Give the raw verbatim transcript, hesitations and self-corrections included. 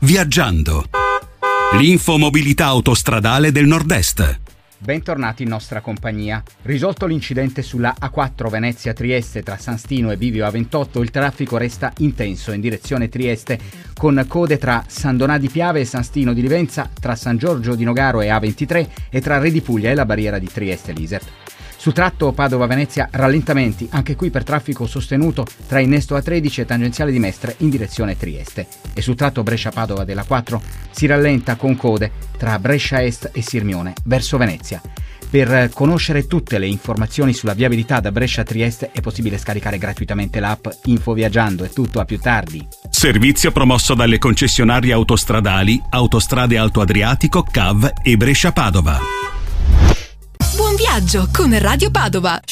Viaggiando. L'infomobilità autostradale del Nord-Est. Bentornati in nostra compagnia. Risolto l'incidente sulla A quattro Venezia-Trieste tra San Stino e Bivio A ventotto, il traffico resta intenso in direzione Trieste, con code tra San Donà di Piave e San Stino di Livenza, tra San Giorgio di Nogaro e A ventitré e tra Re di Puglia e la barriera di Trieste-Lisert. Sul tratto Padova-Venezia rallentamenti, anche qui per traffico sostenuto tra innesto A tredici e tangenziale di Mestre in direzione Trieste. E sul tratto Brescia-Padova della quattro si rallenta con code tra Brescia Est e Sirmione verso Venezia. Per conoscere tutte le informazioni sulla viabilità da Brescia a Trieste è possibile scaricare gratuitamente l'app Info Viaggiando. È tutto, a più tardi. Servizio promosso dalle concessionarie autostradali Autostrade Alto Adriatico, C A V e Brescia Padova. Buon viaggio con Radio Padova.